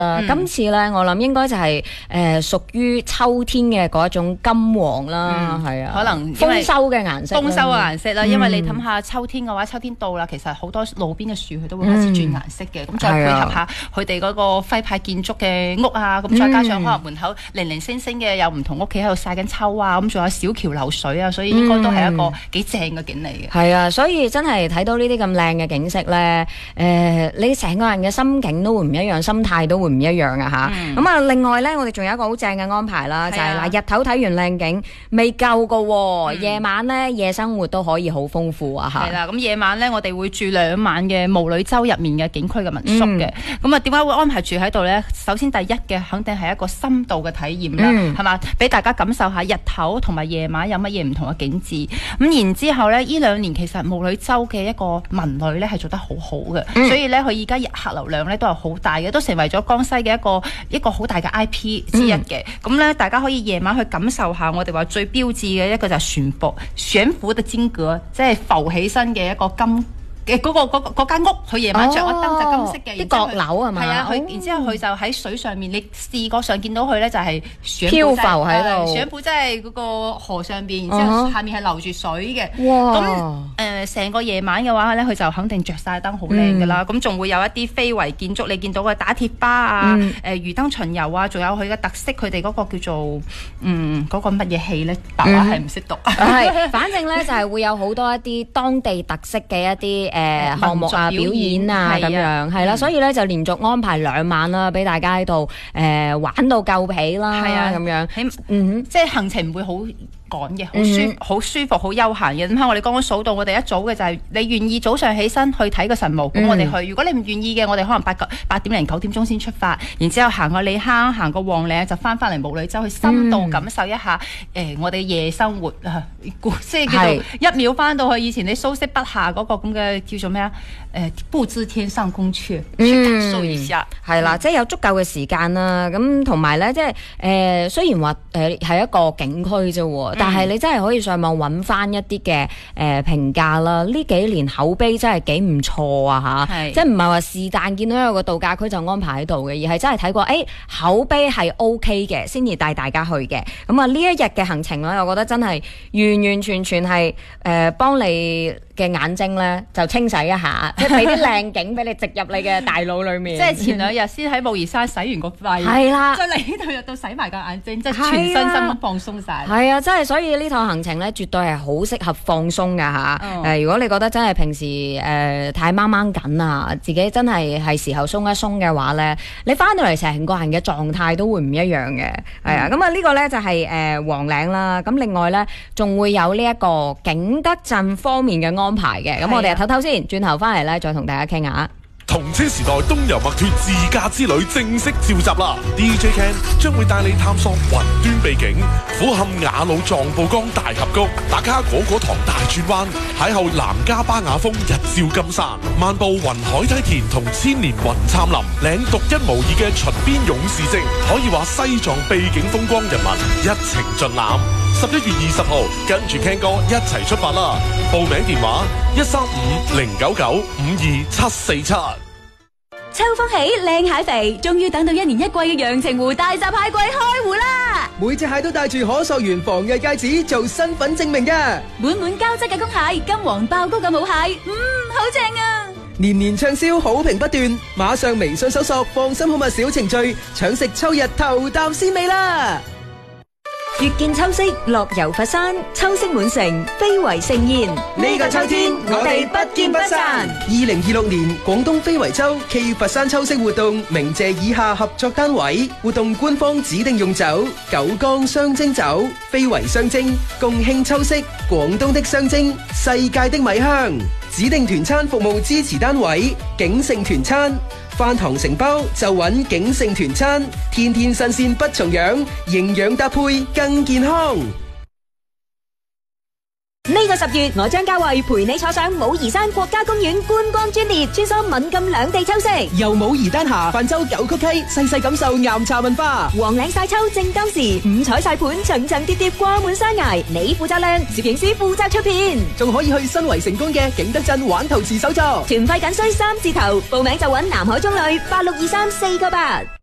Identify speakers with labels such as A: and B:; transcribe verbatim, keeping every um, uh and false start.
A: 誒，今次咧，我諗應該就係誒屬於秋天嘅嗰一種金黃啦，係啊，
B: 可能
A: 豐收嘅顏色，
B: 豐收嘅顏色啦。因為你諗下秋天嘅話，秋天到啦，其實好多路邊嘅樹佢都會開始轉顏色嘅。咁再配合下佢哋嗰個徽派建築嘅屋啊，咁再加上可能門口零零星星嘅有唔同屋企喺度曬緊秋啊，咁仲有小橋流水啊，所以應該都係一個幾正嘅景嚟嘅。
A: 係啊，所以真係睇到呢啲咁靚嘅景色咧，誒，你成個人嘅心境都會唔一樣，心態都會唔一樣啊吓，咁啊、嗯，另外咧，我哋仲有一個好正嘅安排啦，就係、是、嗱，日頭睇完靚景未夠噶，嗯、夜晚咧夜生活都可以好豐富啊吓。
B: 係啦，咁夜晚咧，我哋會住兩晚嘅巫女洲入面嘅景區嘅民宿嘅。咁啊、嗯，點解會安排住喺度咧？首先第一嘅肯定係一個深度嘅體驗啦，係嘛、嗯，俾大家感受下日頭同埋夜晚有乜嘢唔同嘅景致。咁然之後咧，呢兩年其實巫女洲嘅一個文旅咧係做得好好嘅，嗯、所以咧佢而家日客流量咧都係好大嘅，都成為咗江西嘅一個一個好大嘅 I P 之一嘅。咁咧、嗯，大家可以夜晚去感受下我哋話最標誌嘅一個就係懸浮懸浮嘅金閣，即係浮起身嘅一個金嘅嗰、嗰個嗰嗰間屋，佢夜晚着一燈就金色嘅，
A: 啲閣樓係嘛？
B: 係啊，佢然之後佢就喺水上面，你視覺上見到佢咧就係
A: 漂浮喺度，
B: 懸浮即係嗰個河上邊，然之後下面係流住水嘅。咁誒，成個夜晚嘅話咧，佢就肯定着晒燈，好靚噶啦。咁仲會有一啲非遺建築，你見到嘅打鐵巴啊，誒魚燈巡遊啊，仲有佢嘅特色，佢哋嗰個叫做嗯嗰個乜嘢戲咧？白話係唔識讀。
A: 係，反正咧就係會有好多一啲當地特色嘅一啲。誒項目啊、表演啊咁樣，係啦，所以咧就連續安排兩晚啦，俾大家喺度誒玩到夠皮啦，係啊咁樣，嗯，即係行程唔會好趕嘅，好舒好舒服，好悠閒嘅。咁喺我哋剛剛數到，我哋一早嘅就係你願意早上起身去睇個神墓，咁我哋去。如果你唔願意嘅，我哋可能八九八點零九點鐘先出發，然之後行個李坑，行個黃嶺，就翻返嚟巫女洲去深度感受一下誒我哋夜生活啊，即係叫做一秒翻到去以前你蘇軾筆下嗰個咁嘅叫做咩啊？誒不知天上宮闕，去感受一下。係啦，即係有足夠嘅時間啦。咁同埋咧，即係誒雖然話誒係一個景區啫喎。但係你真係可以上網揾翻一啲嘅誒評價啦，呢幾年口碑真係幾唔錯啊嚇，即係唔係話是但見到有個度假區就安排喺度嘅，而係真係睇過誒、欸、口碑係 OK 嘅，先至帶大家去嘅。咁啊呢一日嘅行程咧，我覺得真係完完全全係誒、呃、幫你嘅眼睛咧就清洗一下，即係俾啲靚景俾你植入你嘅大腦裡面。即係前兩日先喺武夷山洗完個肺，係啦，再嚟呢度入到洗埋個眼睛，即係全身心都放鬆晒。係啊，真係所以呢趟行程咧，絕對係好適合放鬆㗎吓。誒、呃，如果你覺得真係平時誒、呃、太掹掹緊啊，自己真係係時候鬆一鬆嘅話咧，你翻到嚟成個人嘅狀態都會唔一樣嘅。係、嗯、啊，咁啊呢個咧就係誒黃嶺啦。咁另外咧仲會有呢一個景德鎮方面嘅安排嘅。咁、啊、我哋唞唞先，轉頭翻嚟咧再同大家傾下。
C: 同車時代東遊麥脫自駕之旅正式召集啦 ！D J Ken 將會帶你探索雲端秘境、俯瞰雅魯藏布江大峽谷、打卡果果堂大轉彎，邂逅南迦巴雅峰日照金山，漫步雲海梯田同千年雲杉林，領獨一無二嘅秦邊勇士證，可以話西藏秘境風光人文一程盡覽。十一月二十號，跟住 Ken 哥一齊出發啦！報名電話一三五零九九五二七四七。
D: 秋風起，靚蟹肥，終於等到一年一季嘅陽澄湖大閘蟹季開湖啦！
E: 每隻蟹都帶住可溯源防偽戒指做身份證明嘅，
D: 滿滿膠質嘅公蟹，金黃爆膏嘅母蟹，嗯，好正啊！
E: 年年暢銷，好評不斷，馬上微信搜索放心好物小程序，搶食秋日頭啖鮮味啦！
D: 月見秋色，樂遊佛山，秋色滿城，非遺盛宴。
E: 呢個秋天，我哋不見不散。二零二六年廣東非遺周暨佛山秋色活動，鳴謝以下合作單位。活動官方指定用酒：九江雙蒸酒，非遺雙蒸，共慶秋色，廣東的雙蒸，世界的米香。指定團餐服務支持單位：景盛團餐。飯堂承包就揾景盛團餐，天天新鮮不重樣，營養搭配更健康。
D: 呢個十月，我張家慧陪你坐上武夷山國家公園觀光專列，穿梭岷菁兩地秋色，
E: 由武夷丹霞泛舟九曲溪，細細感受岩茶文化。
D: 黃嶺晒秋正當時，五彩晒盤層層疊疊掛滿山崖，你負責靚，攝影師負責出片，
E: 仲可以去新圍成功嘅景德鎮玩陶瓷手作。
D: 團費僅需三字頭，報名就揾南海中旅八六二三四個八。